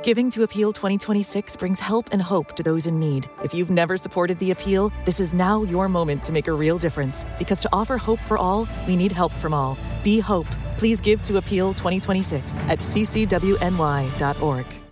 Giving to Appeal 2026 brings help and hope to those in need. If you've never supported the Appeal, this is now your moment to make a real difference. Because to offer hope for all, we need help from all. Be hope. Please give to Appeal 2026 at ccwny.org.